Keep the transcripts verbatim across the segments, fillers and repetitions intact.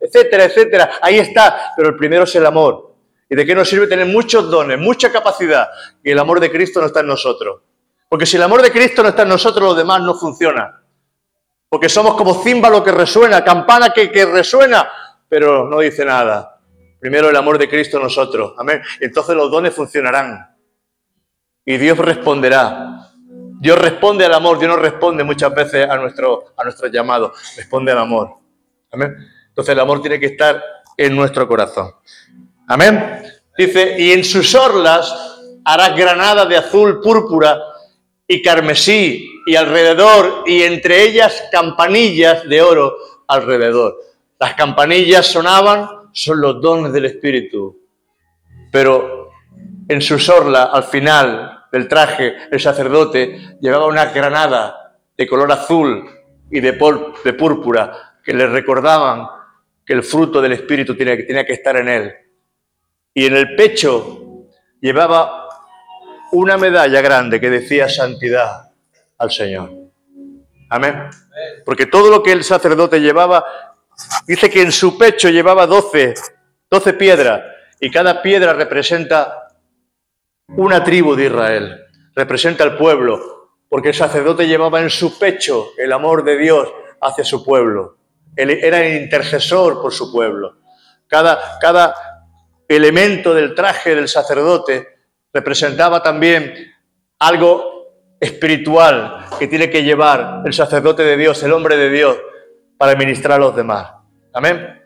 etcétera, etcétera. Ahí está, pero el primero es el amor. ¿Y de qué nos sirve tener muchos dones, mucha capacidad, y el amor de Cristo no está en nosotros? Porque si el amor de Cristo no está en nosotros, lo demás no funciona. Porque somos como címbalo que resuena, campana que, que resuena, pero no dice nada. Primero el amor de Cristo en nosotros. Amén. Entonces los dones funcionarán. Y Dios responderá. Dios responde al amor. Dios no responde muchas veces a nuestro, a nuestro llamado. Responde al amor. Amén. Entonces el amor tiene que estar en nuestro corazón. Amén. Dice, y en sus orlas harás granadas de azul, púrpura y carmesí, y alrededor, y entre ellas campanillas de oro alrededor. Las campanillas sonaban, son los dones del Espíritu. Pero en sus orlas, al final del traje, el sacerdote llevaba una granada de color azul y de, por, de púrpura que le recordaban que el fruto del Espíritu tenía, tenía que estar en él. Y en el pecho llevaba una medalla grande que decía santidad al Señor. Amén. Porque todo lo que el sacerdote llevaba, dice que en su pecho llevaba doce, doce piedras, y cada piedra representa una tribu de Israel, representa al pueblo, porque el sacerdote llevaba en su pecho el amor de Dios hacia su pueblo. Él era el intercesor por su pueblo. Cada, cada elemento del traje del sacerdote representaba también algo espiritual que tiene que llevar el sacerdote de Dios, el hombre de Dios, para ministrar a los demás. Amén.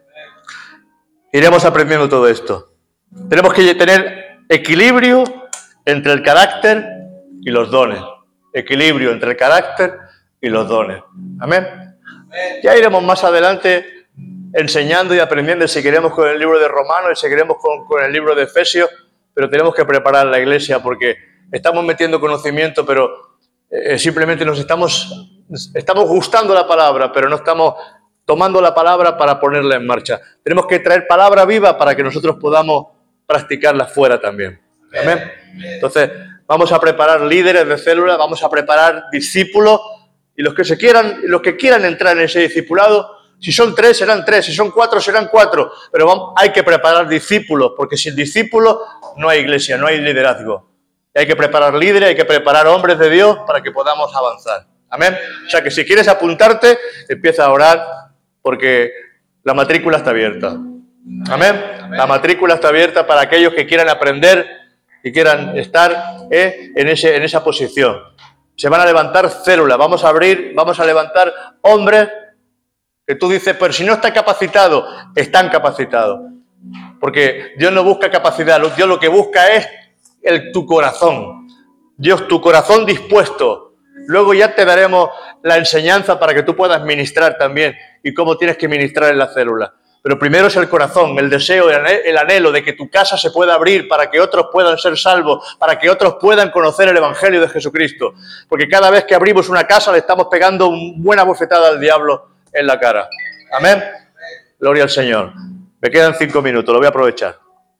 Iremos aprendiendo todo esto. Tenemos que tener equilibrio entre el carácter y los dones. Equilibrio entre el carácter y los dones. Amén. Ya iremos más adelante enseñando y aprendiendo, si queremos, con el libro de Romanos y seguiremos con, con el libro de Efesios, pero tenemos que preparar la iglesia porque estamos metiendo conocimiento, pero eh, simplemente nos estamos, estamos gustando la palabra, pero no estamos tomando la palabra para ponerla en marcha. Tenemos que traer palabra viva para que nosotros podamos practicarla fuera también. Amén. Entonces, vamos a preparar líderes de célula, vamos a preparar discípulos, y los que se quieran, los que quieran entrar en ese discipulado, si son tres, serán tres, si son cuatro, serán cuatro, pero vamos, hay que preparar discípulos, porque sin discípulos no hay iglesia, no hay liderazgo. Hay que preparar líderes, hay que preparar hombres de Dios para que podamos avanzar. Amén. O sea que si quieres apuntarte, empieza a orar, porque la matrícula está abierta. Amén. Amén. La matrícula está abierta para aquellos que quieran aprender y quieran estar eh, en, ese, en esa posición. Se van a levantar células, vamos a abrir, vamos a levantar hombres que tú dices, pero si no está capacitado, están capacitados. Porque Dios no busca capacidad, Dios lo que busca es el, tu corazón. Dios, tu corazón dispuesto. Luego ya te daremos la enseñanza para que tú puedas ministrar también y cómo tienes que ministrar en la célula. Pero primero es el corazón, el deseo, el anhelo de que tu casa se pueda abrir para que otros puedan ser salvos, para que otros puedan conocer el Evangelio de Jesucristo. Porque cada vez que abrimos una casa le estamos pegando una buena bofetada al diablo en la cara. Amén. Gloria al Señor. Me quedan cinco minutos, lo voy a aprovechar.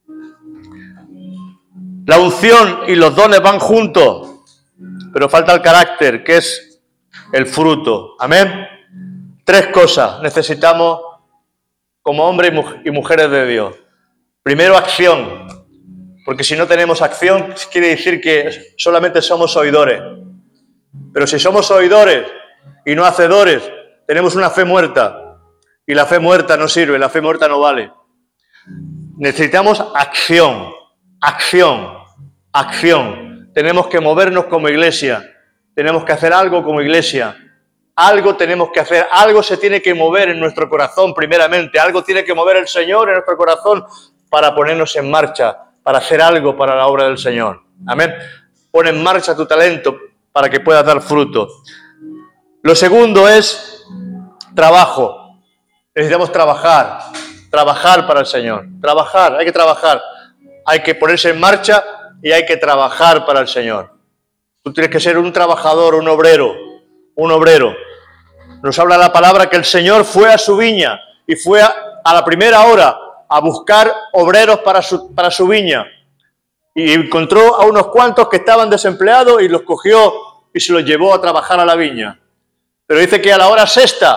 La unción y los dones van juntos, pero falta el carácter, que es el fruto. Amén. Tres cosas necesitamos como hombres y mujeres de Dios. Primero, acción, porque si no tenemos acción, quiere decir que solamente somos oidores. Pero si somos oidores y no hacedores, tenemos una fe muerta, y la fe muerta no sirve, la fe muerta no vale. Necesitamos acción, acción, acción. Tenemos que movernos como iglesia, tenemos que hacer algo como iglesia. Algo tenemos que hacer, algo se tiene que mover en nuestro corazón primeramente, algo tiene que mover el Señor en nuestro corazón para ponernos en marcha, para hacer algo para la obra del Señor. Amén. Pon en marcha tu talento para que puedas dar fruto. Lo segundo es trabajo. Necesitamos trabajar, trabajar para el Señor. Trabajar, hay que trabajar. Hay que ponerse en marcha y hay que trabajar para el Señor. Tú tienes que ser un trabajador, un obrero. Un obrero. Nos habla la palabra que el Señor fue a su viña y fue a, a la primera hora a buscar obreros para su, para su viña. Y encontró a unos cuantos que estaban desempleados y los cogió y se los llevó a trabajar a la viña. Pero dice que a la hora sexta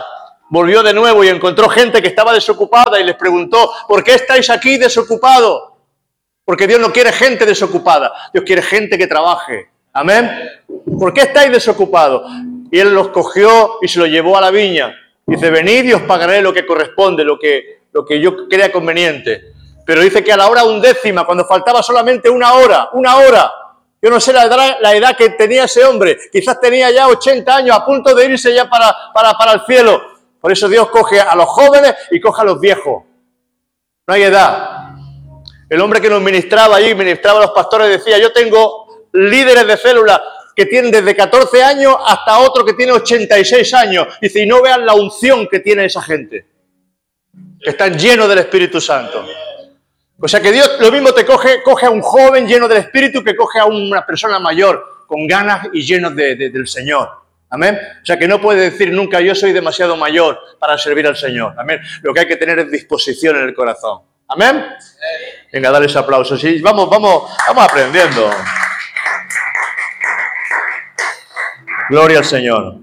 volvió de nuevo y encontró gente que estaba desocupada y les preguntó, ¿por qué estáis aquí desocupados? Porque Dios no quiere gente desocupada, Dios quiere gente que trabaje. Amén. ¿Por qué estáis desocupados? Y él los cogió y se los llevó a la viña. Dice, venid y os pagaré lo que corresponde, lo que, lo que yo crea conveniente. Pero dice que a la hora undécima, cuando faltaba solamente una hora, una hora, yo no sé la edad, la edad que tenía ese hombre, quizás tenía ya ochenta años, a punto de irse ya para, para, para el cielo. Por eso Dios coge a los jóvenes y coge a los viejos. No hay edad. El hombre que nos ministraba allí, ministraba a los pastores, decía, yo tengo líderes de célula que tienen desde catorce años hasta otro que tiene ochenta y seis años. Dice, y no vean la unción que tiene esa gente, que están llenos del Espíritu Santo. O sea que Dios lo mismo te coge, coge a un joven lleno del Espíritu que coge a una persona mayor, con ganas y llenos de, de, del Señor. Amén. O sea que no puede decir nunca, yo soy demasiado mayor para servir al Señor. Amén. Lo que hay que tener es disposición en el corazón. Amén. Venga, dale ese aplauso. Sí, vamos, vamos, vamos aprendiendo. Gloria al Señor.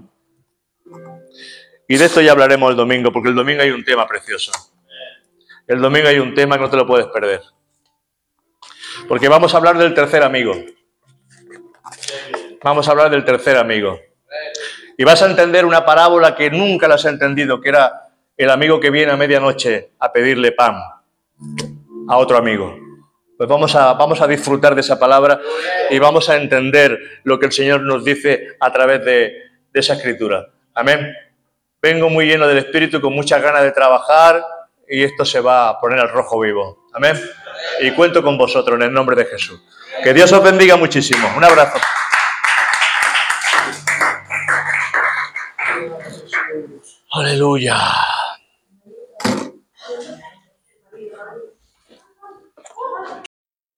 Y de esto ya hablaremos el domingo, porque el domingo hay un tema precioso. El domingo hay un tema que no te lo puedes perder. Porque vamos a hablar del tercer amigo. Vamos a hablar del tercer amigo. Y vas a entender una parábola que nunca la has entendido, que era el amigo que viene a medianoche a pedirle pan a otro amigo. Pues vamos a, vamos a disfrutar de esa palabra y vamos a entender lo que el Señor nos dice a través de, de esa escritura. Amén. Vengo muy lleno del Espíritu, con muchas ganas de trabajar y esto se va a poner al rojo vivo. Amén. Y cuento con vosotros en el nombre de Jesús. Que Dios os bendiga muchísimo. Un abrazo. Aleluya.